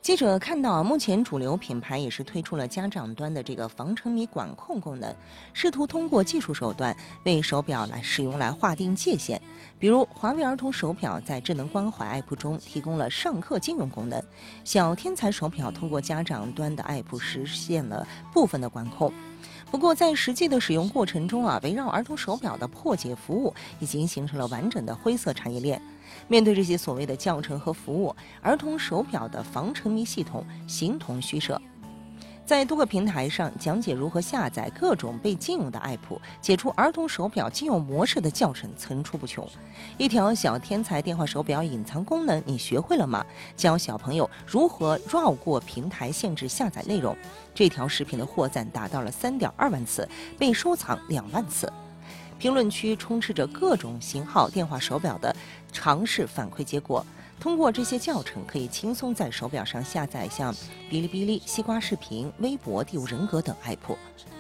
记者看到，目前主流品牌也是推出了家长端的这个防沉迷管控功能，试图通过技术手段为手表使用来划定界限。比如，华为儿童手表在智能关怀 App 中提供了上课金融功能，小天才手表通过家长端的 App 实现了部分的管控。不过，在实际的使用过程中围绕儿童手表的破解服务已经形成了完整的灰色产业链。面对这些所谓的教程和服务，儿童手表的防沉迷系统形同虚设。在多个平台上讲解如何下载各种被禁用的 App， 解除儿童手表禁用模式的教程层出不穷。一条小天才电话手表隐藏功能，你学会了吗？教小朋友如何绕过平台限制下载内容。这条视频的获赞达到了3.2万次，被收藏2万次。评论区充斥着各种型号电话手表的尝试反馈结果。通过这些教程，可以轻松在手表上下载像哔哩哔哩、西瓜视频、微博、第五人格等 app。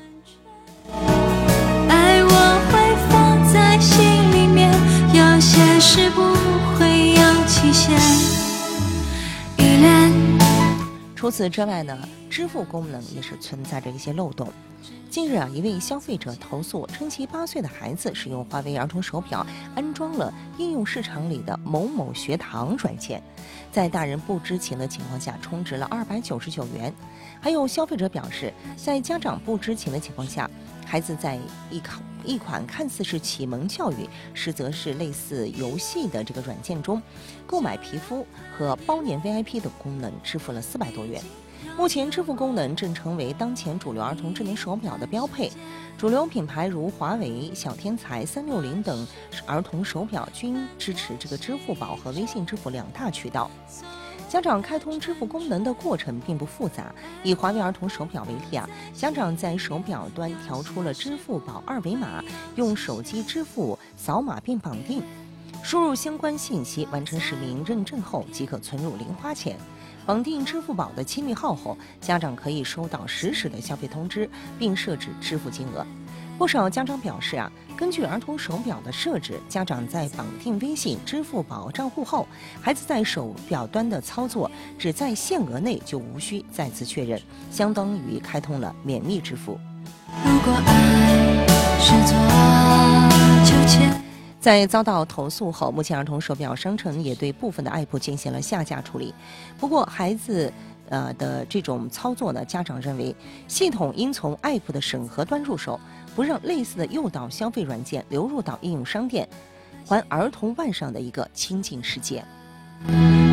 爱我会放在心里面，有些事不会有期限。依恋。 除此之外呢，支付功能也是存在着一些漏洞。近日一位消费者投诉称其8岁的孩子使用华为儿童手表安装了应用市场里的某某学堂软件，在大人不知情的情况下充值了299元。还有消费者表示，在家长不知情的情况下，孩子在一款看似是启蒙教育，实则是类似游戏的这个软件中，购买皮肤和包年 VIP 的功能支付了400多元。目前支付功能正成为当前主流儿童智能手表的标配，主流品牌如华为、小天才、360等儿童手表均支持这个支付宝和微信支付2大渠道。家长开通支付功能的过程并不复杂，以华为儿童手表为例家长在手表端调出了支付宝2维码，用手机支付扫码并绑定，输入相关信息，完成实名认证后即可存入零花钱。绑定支付宝的亲密号后，家长可以收到实时的消费通知，并设置支付金额。不少家长表示根据儿童手表的设置，家长在绑定微信、支付宝账户后，孩子在手表端的操作只在限额内，就无需再次确认，相当于开通了免密支付。 如果爱是做秋千。 在遭到投诉后，目前儿童手表商城也对部分的 app 进行了下架处理。不过，孩子的这种操作呢，家长认为系统应从 app 的审核端入手，不让类似的诱导消费软件流入到应用商店，还儿童万上的一个清净世界。